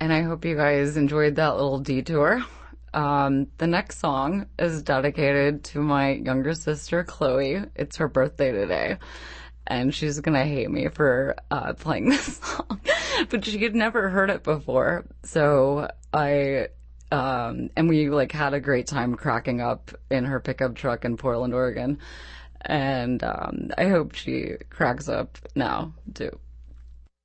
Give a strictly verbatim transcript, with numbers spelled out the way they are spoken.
and I hope you guys enjoyed that little detour. Um, the next song is dedicated to my younger sister, Chloe. It's her birthday today, and she's gonna hate me for uh, playing this song, but she had never heard it before. So I, um, and we like had a great time cracking up in her pickup truck in Portland, Oregon, and um, I hope she cracks up now too.